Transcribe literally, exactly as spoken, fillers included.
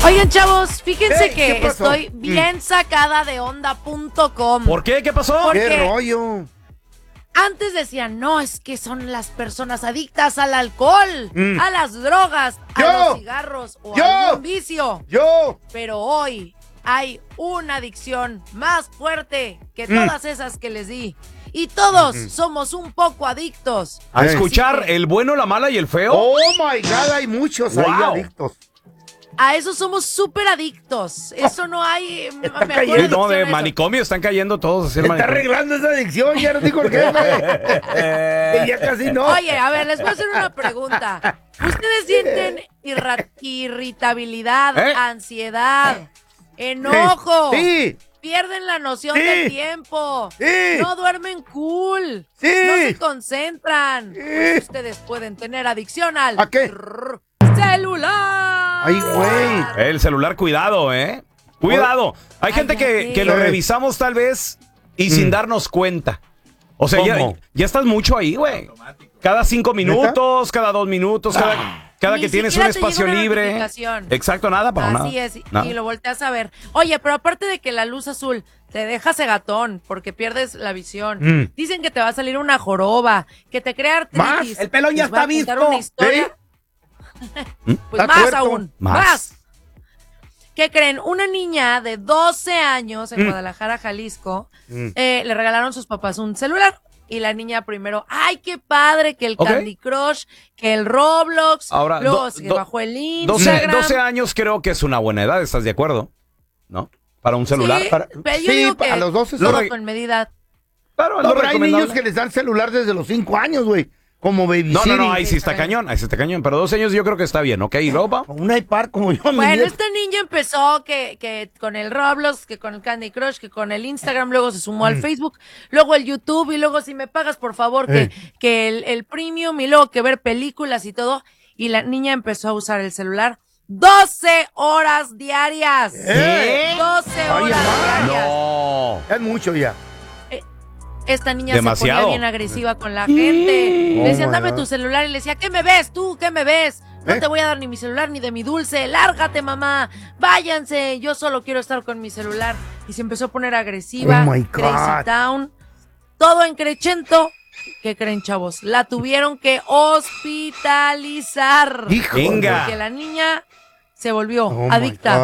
Oigan, chavos, fíjense ¿Qué? que ¿Qué pasó? estoy bien sacada de onda punto com. ¿Por qué? ¿Qué pasó? Porque ¿Qué rollo? antes decían, no, es que son las personas adictas al alcohol, Mm. a las drogas, a Yo. los cigarros o Yo. a algún vicio. Yo. Pero hoy hay una adicción más fuerte que Mm. todas esas que les di. Y todos somos un poco adictos. ¿A Eh. escuchar Así que- el bueno, la mala y el feo? Oh my God, hay muchos ahí Wow. adictos. A eso somos súper adictos. Eso no hay eh, mejor cayendo. Sí, adicción no, de a eso. manicomio están cayendo todos. Así el Está manicomio. arreglando esa adicción, ya nos dijo el jefe. Que ya casi no. Oye, a ver, les voy a hacer una pregunta. ¿Ustedes sienten irra- irritabilidad, ¿Eh? ansiedad, enojo? Sí. Pierden la noción Sí. del tiempo. Sí. No duermen cool. Sí. No se concentran. Sí. Pues ustedes pueden tener adicción al ¿A qué? trrr, celular. Ay, güey. El celular, cuidado, ¿eh? Cuidado. Hay gente que, Cállate. que lo Sí. revisamos tal vez y sin Mm. darnos cuenta. O sea, ya, ¿Cómo? ya estás mucho ahí, güey. Cada cinco minutos, cada dos minutos, cada, cada Ni que tienes un siquiera te llega espacio una libre. notificación. Exacto, nada, para nada. Así es, y- Nada. y lo volteas a ver. Oye, pero aparte de que la luz azul te deja cegatón porque pierdes la visión, Mm. dicen que te va a salir una joroba, que te crea artritis. ¿Más? El pelón ya Les voy a está contar visto. una historia. ¿Mm? Pues Está más tuerto. aún, Más. más. ¿Qué creen? Una niña de doce años en Mm. Guadalajara, Jalisco, Mm. eh, le regalaron sus papás un celular. Y la niña primero, ¡ay, qué padre! Que el Ok. Candy Crush, que el Roblox, Ahora, luego do- se do- bajó el doce, Instagram. doce años creo que es una buena edad, ¿estás de acuerdo? ¿No? Para un celular. Sí, Para- pero yo Sí, digo que a los doce Lo todo re- con medida. Claro, es No, lo pero hay recomendable. niños que les dan celular desde los cinco años, güey. Como baby No, no, no, Siri. ahí sí está cañón, ahí sí está cañón. Pero doce años yo creo que está bien, ¿ok? ¿Y luego, pa? Un iPad como yo. mi Bueno, nieto. esta niña empezó que, que con el Roblox, que con el Candy Crush, que con el Instagram, luego se sumó al Mm. Facebook, luego el YouTube y luego si me pagas, por favor, que, Eh. que el, el premium y luego que ver películas y todo. Y la niña empezó a usar el celular doce horas diarias. ¿Eh? doce Ay, horas mamá. diarias. No. Es mucho ya. Esta niña Demasiado. se ponía bien agresiva con la gente. Oh Le decían, my dame God. tu celular. Y le decía, ¿qué me ves tú? ¿Qué me ves? No ¿Eh? te voy a dar ni mi celular ni de mi dulce. Lárgate, mamá. Váyanse. Yo solo quiero estar con mi celular. Y se empezó a poner agresiva. Oh my God. Crazy Town. Todo en Crecento. ¿Qué creen, chavos? La tuvieron que hospitalizar. Hijo. Venga. Porque la niña se volvió Oh my adicta